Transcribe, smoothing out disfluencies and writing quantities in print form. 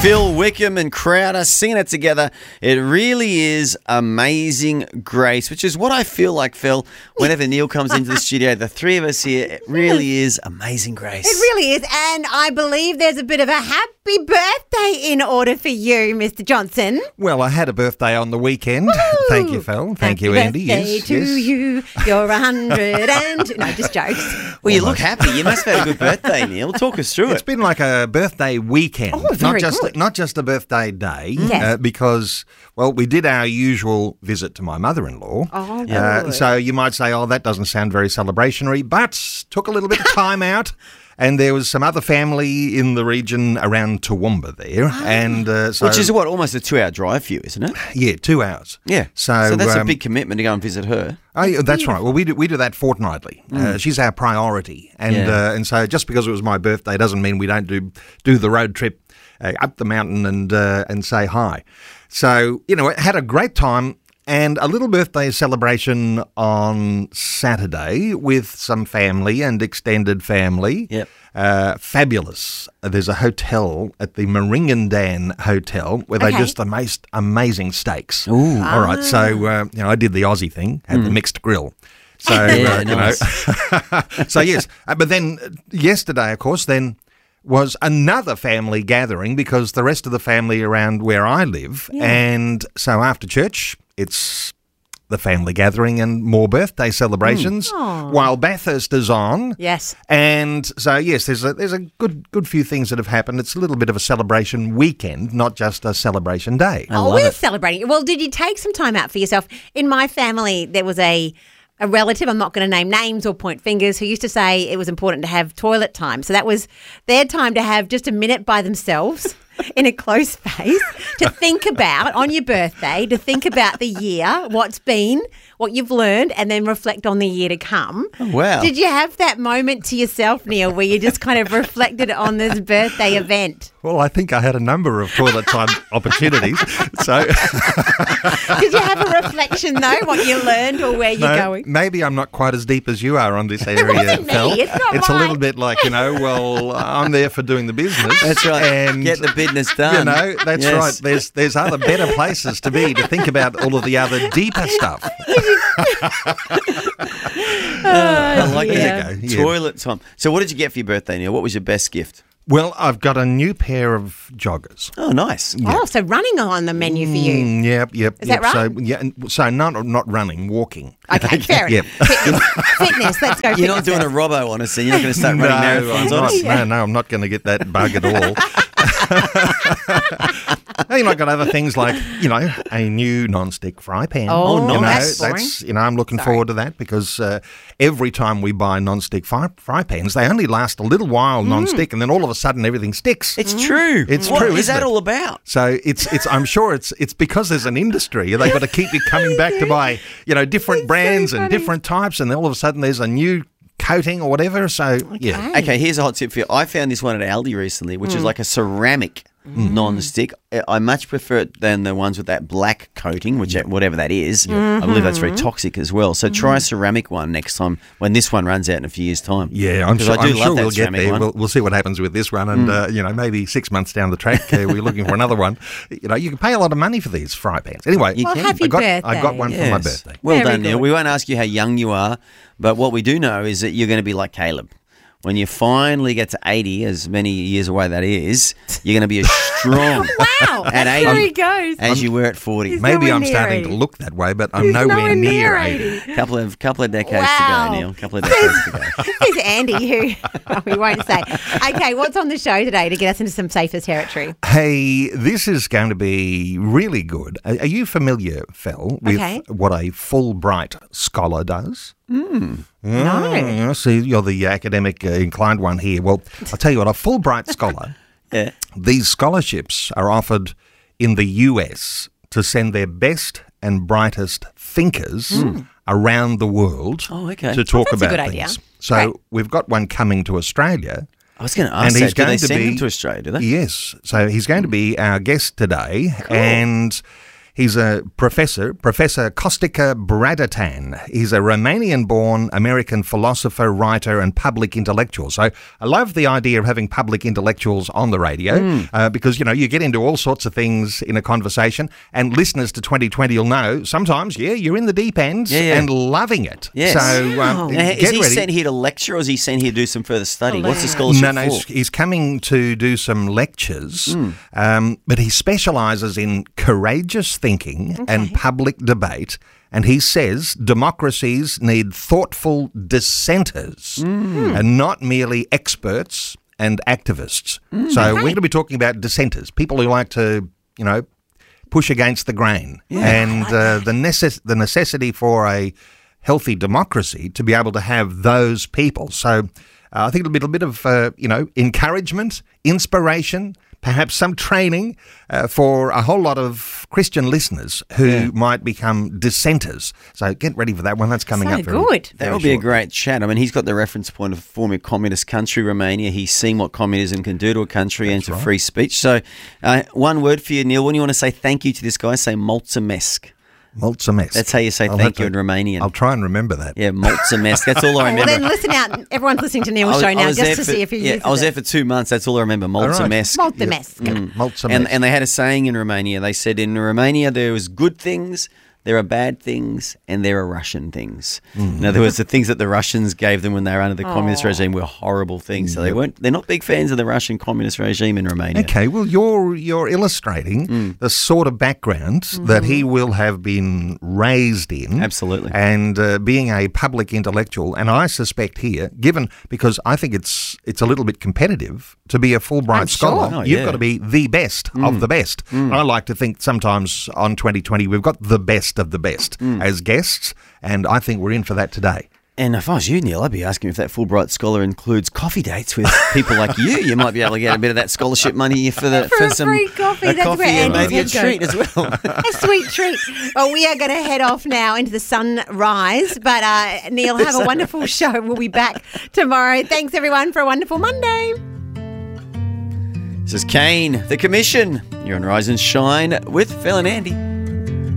Phil Wickham and Crowder singing it together. It really is Amazing Grace, which is what I feel like, Phil, whenever Neil comes into the studio. The three of us here, it really is Amazing Grace. It really is, and I believe there's a bit of a happy birthday in order for you, Mr. Johnson. Well, I had a birthday on the weekend. Woo! Thank you, Phil. Thank you, Andy. Birthday Yes, to yes. you. You're 100 and... No, just jokes. Well, you look happy. You must have had a good birthday, Neil. Talk us through It's it. been like a birthday weekend, Oh, very good. not just a birthday day, Yes. because, well, we did our usual visit to my mother-in-law. Oh, good. So you might say, oh, that doesn't sound very celebrationary, but took a little bit of time out. And there was some other family in the region around Toowoomba there. And so, Which is what, almost a 2-hour drive for you, isn't it? yeah, 2 hours. Yeah. So that's a big commitment to go and visit her. Oh, yeah, that's right. Well, we do that fortnightly. She's our priority, and so just because it was my birthday doesn't mean we don't do the road trip up the mountain and say hi. So I had a great time and a little birthday celebration on Saturday with some family and extended family. Yep. Fabulous. There's a hotel at the Maringandan Hotel where they Okay. just the most amazing steaks. Ooh. All right, so I did the Aussie thing, had the mixed grill. So Yeah, nice. so yes, but then yesterday, of course, then was another family gathering because the rest of the family around where I live, and so after church, it's the family gathering and more birthday celebrations while Bathurst is on. Yes. And so, yes, there's a good few things that have happened. It's a little bit of a celebration weekend, not just a celebration day. Oh, we're celebrating. Well, did you take some time out for yourself? In my family, there was a relative, I'm not going to name names or point fingers, who used to say it was important to have toilet time. So that was their time to have just a minute by themselves in a close space to think about, on your birthday, to think about the year, what's been, what you've learned, and then reflect on the year to come. Oh, wow. Did you have that moment to yourself, Neil, where you just kind of reflected on this birthday event? Well, I think I had a number of toilet time opportunities. So Did you have a reflection, though, what you learned or where you're going? maybe I'm not quite as deep as you are on this area, wasn't me. Phil. It's not a mine. little bit like, well, I'm there for doing the business. That's right. And Get the business done. that's Yes. right. There's other better places to be to think about all of the other deeper stuff. I like Yeah. it. Yeah. Toilet time. So what did you get for your birthday, Neil? What was your best gift? Well, I've got a new pair of joggers. Oh, nice. Oh, so running on the menu for you. Yep. Is that right? So not running, walking. Okay, fair Yep. enough. Fitness, let's go You're fitness not doing a first. Robbo on us, then you're not going to start running marathons on us. No, I'm not going to get that bug at all. I've got other things like, a new non-stick fry pan. Oh, no, that's boring. I'm looking forward to that because every time we buy non-stick fry pans, they only last a little while non-stick and then all of a sudden everything sticks. It's true. It's What true, is isn't that it? all about? So it's I'm sure it's because there's an industry. They've got to keep you coming back to buy, different brands and different types, and then all of a sudden there's a new coating or whatever. So yeah. Okay, here's a hot tip for you. I found this one at Aldi recently, which is like a ceramic non-stick. I much prefer it than the ones with that black coating, which whatever that is. I believe that's very toxic as well. So try a ceramic one next time when this one runs out in a few years' time. Yeah, I'm 'Cause sure, I do I'm love sure that we'll get ceramic there. one. We'll see what happens with this one, and maybe 6 months down the track, we're looking for another one. You can pay a lot of money for these fry pans. Anyway, You Well, can. happy I birthday. got one for my Yes. birthday. Well Very done, Neil. good. We won't ask you how young you are, but what we do know is that you're going to be like Caleb. When you finally get to 80, as many years away that is, you're going to be as strong Wow, at that's 80 where he goes. as you were at 40. He's Maybe nowhere I'm near starting 80. to look that way, but I'm He's nowhere near 80. Couple of decades Wow. to go, Neil. Couple of decades to go. There's Andy, who we won't say. Okay, what's on the show today to get us into some safer territory? Hey, this is going to be really good. Are you familiar, Phil, with Okay. what a Fulbright scholar does? No. See, you're the academic inclined one here. Well, I'll tell you what, a Fulbright scholar, Yeah. these scholarships are offered in the US to send their best and brightest thinkers around the world Oh, okay. to talk that's a about good things. idea. So Great. we've got one coming to Australia. I was going to And ask he's that. Do they going to send be- them to Australia, do they? Yes. So he's going to be our guest today. And He's a Professor Kostika Bradatan. He's a Romanian-born American philosopher, writer, and public intellectual. So I love the idea of having public intellectuals on the radio because, you get into all sorts of things in a conversation, and listeners to 2020 will know sometimes, you're in the deep end and loving it. Yes. So now, is he sent here to lecture, or is he sent here to do some further study? What's the scholarship for? He's coming to do some lectures, but he specialises in courageous thinking and public debate, and he says democracies need thoughtful dissenters and not merely experts and activists. So we're going to be talking about dissenters, people who like to, push against the grain, and the necessity for a healthy democracy to be able to have those people. So I think it'll be a bit of, encouragement, inspiration, perhaps some training for a whole lot of Christian listeners who might become dissenters. So get ready for that one. That's coming up. That will be a great chat. I mean, he's got the reference point of a former communist country, Romania. He's seen what communism can do to a country and to free speech. So one word for you, Neil. When you want to say thank you to this guy, say mulțumesc. Mulțumesc. That's how you say thank you in Romanian. I'll try and remember that. Yeah, mulțumesc. That's all I remember. Well, then listen out. Everyone's listening to Neil's show now just to see if you use it. I was there for 2 months. That's all I remember. Mulțumesc. Mulțumesc. Mulțumesc. And they had a saying in Romania. They said in Romania there was good things, there are bad things, and there are Russian things. In other words, the things that the Russians gave them when they were under the communist regime were horrible things. So they're not big fans of the Russian communist regime in Romania. Okay, well, you're illustrating the sort of background that he will have been raised in. Absolutely. And being a public intellectual, and I suspect here, because I think it's a little bit competitive to be a Fulbright scholar, you've got to be the best of the best. I like to think sometimes on 2020 we've got the best of the best as guests, and I think we're in for that today. And if I was you, Neil, I'd be asking if that Fulbright scholar includes coffee dates with people like you. You might be able to get a bit of that scholarship money for some free coffee. That's coffee where and maybe a Andy's treat as well. A sweet treat. Well, we are going to head off now into the sunrise. But Neil, have a wonderful show. We'll be back tomorrow. Thanks, everyone, for a wonderful Monday. This is Kane, The Commission. You're on Rise and Shine with Phil and Andy.